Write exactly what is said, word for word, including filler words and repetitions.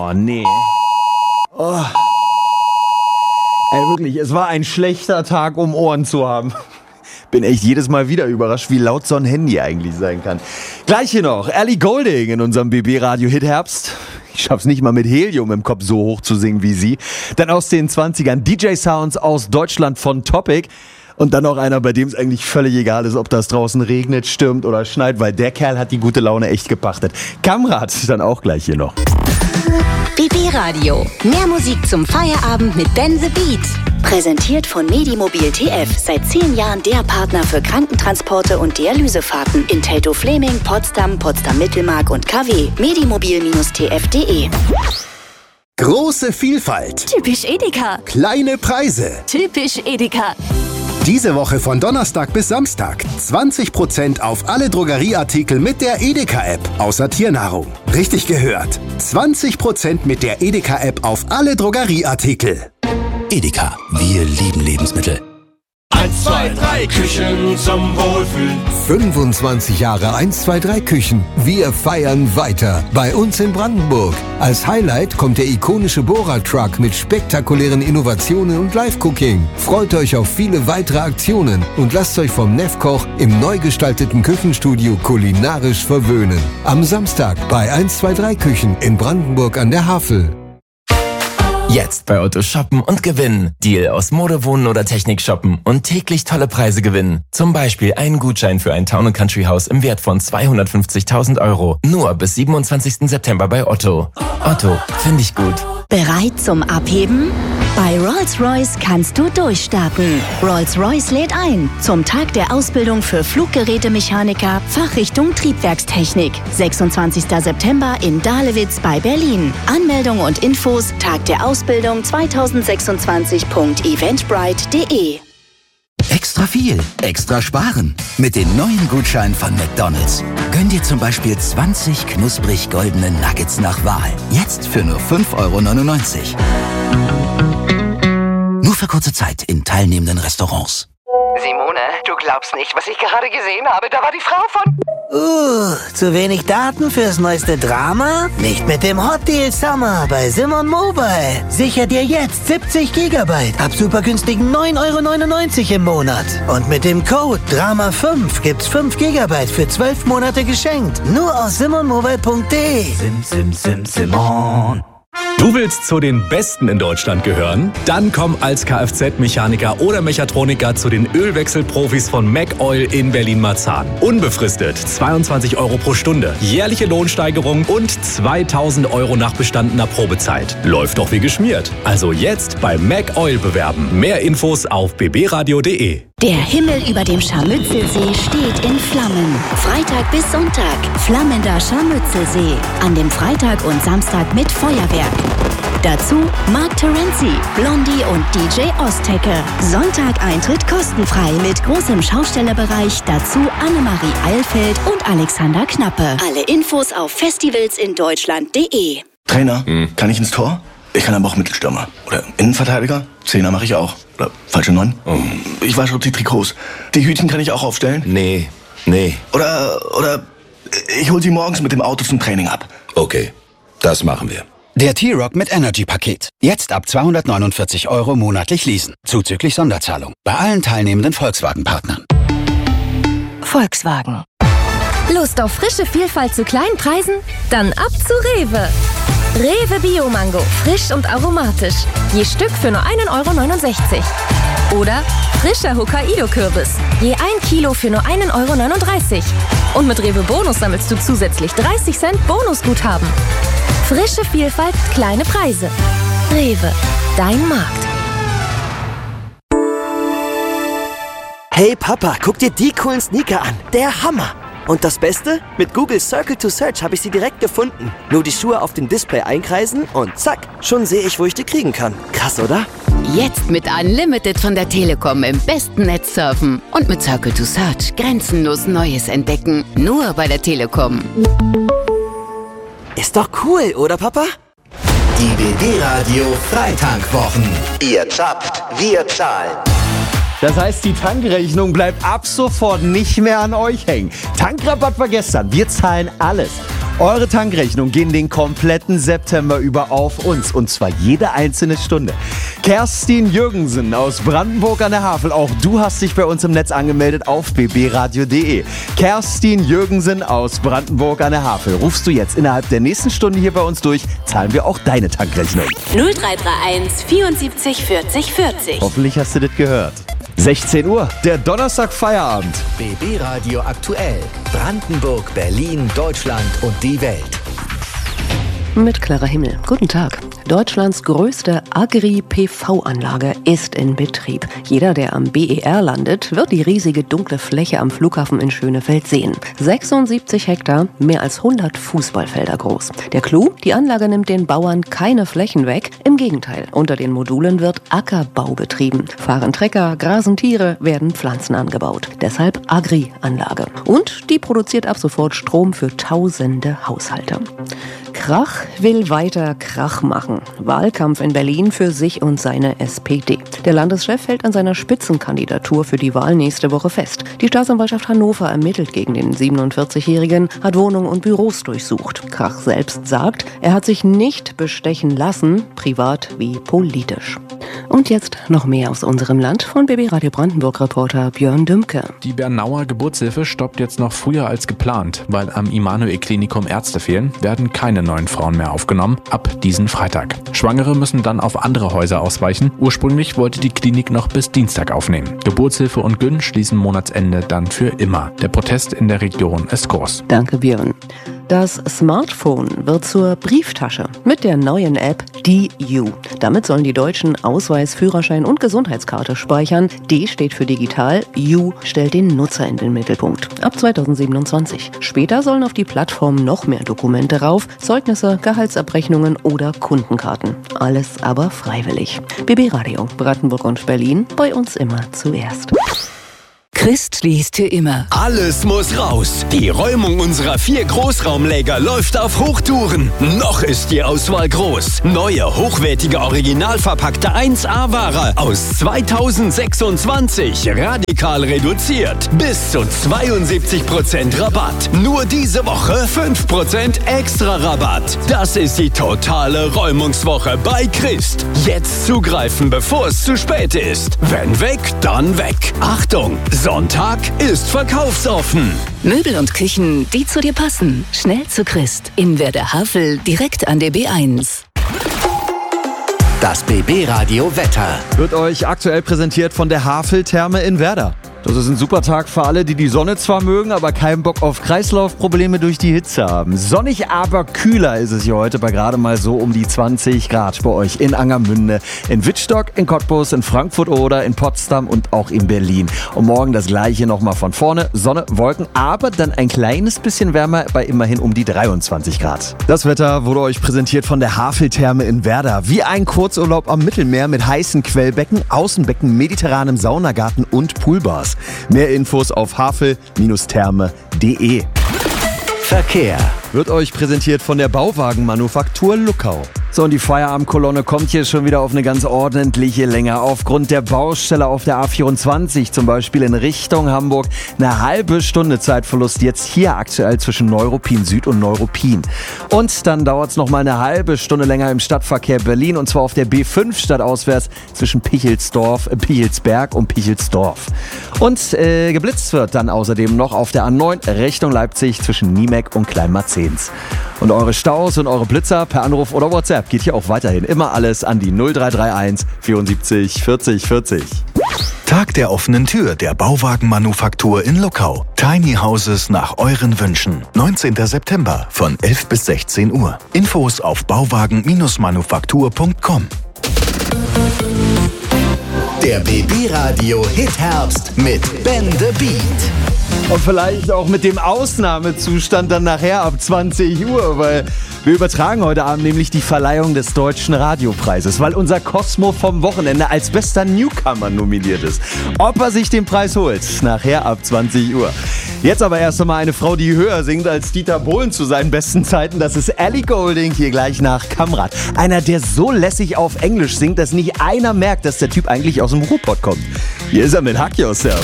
Oh, nee. Oh. Ey, wirklich, es war ein schlechter Tag, um Ohren zu haben. Bin echt jedes Mal wieder überrascht, wie laut so ein Handy eigentlich sein kann. Gleich hier noch Ellie Goulding in unserem B B-Radio-Hit Herbst. Ich schaff's nicht mal mit Helium im Kopf so hoch zu singen wie sie. Dann aus den zwanzigern D J-Sounds aus Deutschland von Topic. Und dann noch einer, bei dem es eigentlich völlig egal ist, ob das draußen regnet, stürmt oder schneit, weil der Kerl hat die gute Laune echt gepachtet. Kamrat dann auch gleich hier noch. B B-Radio. Mehr Musik zum Feierabend mit Ben the Beat. Präsentiert von Medimobil T F. Seit zehn Jahren der Partner für Krankentransporte und Dialysefahrten in Teltow-Fleming, Potsdam, Potsdam-Mittelmark und K W. Medimobil T F punkt de. Große Vielfalt. Typisch Edeka. Kleine Preise. Typisch Edeka. Diese Woche von Donnerstag bis Samstag zwanzig Prozent auf alle Drogerieartikel mit der Edeka-App, außer Tiernahrung. Richtig gehört. zwanzig Prozent mit der Edeka-App auf alle Drogerieartikel. Edeka, wir lieben Lebensmittel. eins, zwei, drei Küchen zum Wohlfühlen. fünfundzwanzig Jahre eins, zwei, drei Küchen. Wir feiern weiter. Bei uns in Brandenburg. Als Highlight kommt der ikonische Bohrer-Truck mit spektakulären Innovationen und Live-Cooking. Freut euch auf viele weitere Aktionen und lasst euch vom Nefkoch im neu gestalteten Küchenstudio kulinarisch verwöhnen. Am Samstag bei eins, zwei, drei Küchen in Brandenburg an der Havel. Jetzt bei Otto shoppen und gewinnen. Deal aus Mode, Wohnen oder Technik shoppen und täglich tolle Preise gewinnen. Zum Beispiel einen Gutschein für ein Town- und Country-Haus im Wert von zweihundertfünfzigtausend Euro. Nur bis siebenundzwanzigsten September bei Otto. Otto, finde ich gut. Bereit zum Abheben? Bei Rolls-Royce kannst du durchstarten. Rolls-Royce lädt ein zum Tag der Ausbildung für Fluggerätemechaniker, Fachrichtung Triebwerkstechnik. sechsundzwanzigsten September in Dahlewitz bei Berlin. Anmeldung und Infos Tag der Ausbildung zweitausendsechsundzwanzig punkt eventbrite punkt de. Extra viel, extra sparen. Mit den neuen Gutscheinen von McDonald's. Gönn dir zum Beispiel zwanzig knusprig goldene Nuggets nach Wahl. Jetzt für nur fünf Euro neunundneunzig. Nur für kurze Zeit in teilnehmenden Restaurants. Simone, du glaubst nicht, was ich gerade gesehen habe. Da war die Frau von... Uh, zu wenig Daten fürs neueste Drama? Nicht mit dem Hot Deal Summer bei Simon Mobile. Sicher dir jetzt siebzig Gigabyte ab super günstigen neun Euro neunundneunzig im Monat. Und mit dem Code Drama fünf gibt's fünf Gigabyte für zwölf Monate geschenkt. Nur aus simon mobile punkt de. Sim, sim, sim, Simon. Du willst zu den Besten in Deutschland gehören? Dann komm als Kfz-Mechaniker oder Mechatroniker zu den Ölwechselprofis von McOil in Berlin-Marzahn. Unbefristet zweiundzwanzig Euro pro Stunde, jährliche Lohnsteigerung und zweitausend Euro nach bestandener Probezeit. Läuft doch wie geschmiert. Also jetzt bei McOil bewerben. Mehr Infos auf b b radio punkt de. Der Himmel über dem Scharmützelsee steht in Flammen. Freitag bis Sonntag, flammender Scharmützelsee. An dem Freitag und Samstag mit Feuerwerk. Dazu Mark Terenzi, Blondie und D J Ostecke. Sonntag Eintritt kostenfrei mit großem Schaustellerbereich. Dazu Annemarie Eilfeld und Alexander Knappe. Alle Infos auf festivalsindeutschland punkt de. Trainer, hm. kann ich ins Tor? Ich kann aber auch Mittelstürmer. Oder Innenverteidiger. Zehner mache ich auch. Oder falsche Neun. Oh. Ich wasche die Trikots. Die Hütchen kann ich auch aufstellen. Nee, nee. Oder, oder ich hol sie morgens mit dem Auto zum Training ab. Okay, das machen wir. Der T-Rock mit Energy-Paket. Jetzt ab zweihundertneunundvierzig Euro monatlich leasen. Zuzüglich Sonderzahlung. Bei allen teilnehmenden Volkswagen-Partnern. Volkswagen. Lust auf frische Vielfalt zu kleinen Preisen? Dann ab zu Rewe. Rewe Bio-Mango, frisch und aromatisch. Je Stück für nur ein Euro neunundsechzig. Oder frischer Hokkaido-Kürbis. Je ein Kilo für nur ein Euro neununddreißig. Und mit Rewe Bonus sammelst du zusätzlich dreißig Cent Bonusguthaben. Frische Vielfalt, kleine Preise. Rewe, dein Markt. Hey Papa, guck dir die coolen Sneaker an. Der Hammer. Und das Beste? Mit Google Circle to Search habe ich sie direkt gefunden. Nur die Schuhe auf dem Display einkreisen und zack, schon sehe ich, wo ich die kriegen kann. Krass, oder? Jetzt mit Unlimited von der Telekom im besten Netz surfen. Und mit Circle to Search grenzenlos Neues entdecken. Nur bei der Telekom. Ist doch cool, oder Papa? Die B B-Radio Freitankwochen. Ihr zappt, wir zahlen. Das heißt, die Tankrechnung bleibt ab sofort nicht mehr an euch hängen. Tankrabatt war gestern, wir zahlen alles. Eure Tankrechnung gehen den kompletten September über auf uns und zwar jede einzelne Stunde. Kerstin Jürgensen aus Brandenburg an der Havel, auch du hast dich bei uns im Netz angemeldet auf b b radio punkt d e. Kerstin Jürgensen aus Brandenburg an der Havel. Rufst du jetzt innerhalb der nächsten Stunde hier bei uns durch, zahlen wir auch deine Tankrechnung. null drei drei eins vierundsiebzig vierzig vierzig. Hoffentlich hast du das gehört. sechzehn Uhr, der Donnerstag Feierabend. B B Radio aktuell. Brandenburg, Berlin, Deutschland und die Welt. Mit Clara Himmel. Guten Tag. Deutschlands größte Agri-P V-Anlage ist in Betrieb. Jeder, der am B E R landet, wird die riesige dunkle Fläche am Flughafen in Schönefeld sehen. sechsundsiebzig Hektar, mehr als hundert Fußballfelder groß. Der Clou, die Anlage nimmt den Bauern keine Flächen weg. Im Gegenteil, unter den Modulen wird Ackerbau betrieben. Fahren Trecker, grasen Tiere, werden Pflanzen angebaut. Deshalb Agri-Anlage. Und die produziert ab sofort Strom für tausende Haushalte. Krach will weiter Krach machen. Wahlkampf in Berlin für sich und seine S P D. Der Landeschef hält an seiner Spitzenkandidatur für die Wahl nächste Woche fest. Die Staatsanwaltschaft Hannover ermittelt gegen den siebenundvierzigjährigen, hat Wohnungen und Büros durchsucht. Krach selbst sagt, er hat sich nicht bestechen lassen, privat wie politisch. Und jetzt noch mehr aus unserem Land von B B Radio Brandenburg-Reporter Björn Dümke. Die Bernauer Geburtshilfe stoppt jetzt noch früher als geplant. Weil am Immanuel-Klinikum Ärzte fehlen, werden keine neuen Frauen mehr aufgenommen, ab diesen Freitag. Schwangere müssen dann auf andere Häuser ausweichen. Ursprünglich wollte die Klinik noch bis Dienstag aufnehmen. Geburtshilfe und Gyn schließen Monatsende dann für immer. Der Protest in der Region ist groß. Danke, Björn. Das Smartphone wird zur Brieftasche mit der neuen App D U. Damit sollen die Deutschen Ausweis, Führerschein und Gesundheitskarte speichern. D steht für digital, U stellt den Nutzer in den Mittelpunkt. Ab zweitausendsiebenundzwanzig. Später sollen auf die Plattform noch mehr Dokumente rauf, Zeugnisse, Gehaltsabrechnungen oder Kundenkarten. Alles aber freiwillig. B B Radio, Brandenburg und Berlin, bei uns immer zuerst. Christ liest für immer. Alles muss raus. Die Räumung unserer vier Großraumläger läuft auf Hochtouren. Noch ist die Auswahl groß. Neue, hochwertige, original verpackte eins A-Ware aus zweitausendsechsundzwanzig. Radikal reduziert. Bis zu zweiundsiebzig Prozent Rabatt. Nur diese Woche fünf Prozent extra Rabatt. Das ist die totale Räumungswoche bei Christ. Jetzt zugreifen, bevor es zu spät ist. Wenn weg, dann weg. Achtung! Sonntag ist verkaufsoffen. Möbel und Küchen, die zu dir passen. Schnell zu Christ. In Werder-Havel, direkt an der B eins. Das B B Radio Wetter wird euch aktuell präsentiert von der Havel-Therme in Werder. Das ist ein super Tag für alle, die die Sonne zwar mögen, aber keinen Bock auf Kreislaufprobleme durch die Hitze haben. Sonnig, aber kühler ist es hier heute bei gerade mal so um die zwanzig Grad bei euch in Angermünde, in Wittstock, in Cottbus, in Frankfurt oder in Potsdam und auch in Berlin. Und morgen das gleiche nochmal von vorne, Sonne, Wolken, aber dann ein kleines bisschen wärmer bei immerhin um die dreiundzwanzig Grad. Das Wetter wurde euch präsentiert von der Havel-Therme in Werder. Wie ein Kurzurlaub am Mittelmeer mit heißen Quellbecken, Außenbecken, mediterranem Saunagarten und Poolbars. Mehr Infos auf havel Therme punkt de. Verkehr wird euch präsentiert von der Bauwagenmanufaktur Luckau. So, und die Feierabendkolonne kommt hier schon wieder auf eine ganz ordentliche Länge. Aufgrund der Baustelle auf der A vierundzwanzig, zum Beispiel in Richtung Hamburg, eine halbe Stunde Zeitverlust jetzt hier aktuell zwischen Neuruppin Süd und Neuruppin. Und dann dauert es nochmal eine halbe Stunde länger im Stadtverkehr Berlin, und zwar auf der B fünf stadtauswärts zwischen Pichelsdorf, äh, Pichelsberg und Pichelsdorf. Und äh, geblitzt wird dann außerdem noch auf der A neun Richtung Leipzig zwischen Niemek und Kleinmarzens. Und eure Staus und eure Blitzer per Anruf oder WhatsApp geht hier auch weiterhin immer alles an die null drei drei eins vierundsiebzig vierzig vierzig. Tag der offenen Tür der Bauwagenmanufaktur in Luckau. Tiny Houses nach euren Wünschen. neunzehnten September von elf bis sechzehn Uhr. Infos auf bauwagen manufaktur punkt com. Der B B Radio Hit Herbst mit Ben the Beat. Und vielleicht auch mit dem Ausnahmezustand dann nachher ab zwanzig Uhr, weil wir übertragen heute Abend nämlich die Verleihung des Deutschen Radiopreises, weil unser Cosmo vom Wochenende als bester Newcomer nominiert ist. Ob er sich den Preis holt, nachher ab zwanzig Uhr. Jetzt aber erst einmal eine Frau, die höher singt als Dieter Bohlen zu seinen besten Zeiten. Das ist Ellie Goulding, hier gleich nach Kamrat. Einer, der so lässig auf Englisch singt, dass nicht einer merkt, dass der Typ eigentlich aus dem Ruhrpott kommt. Hier ist er mit Hack Yourself.